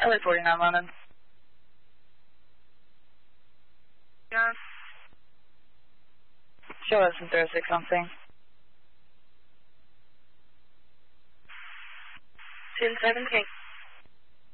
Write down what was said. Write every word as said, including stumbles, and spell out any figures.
L A forty-nine London. Yeah. Show us some zero six on scene. ten seventeen.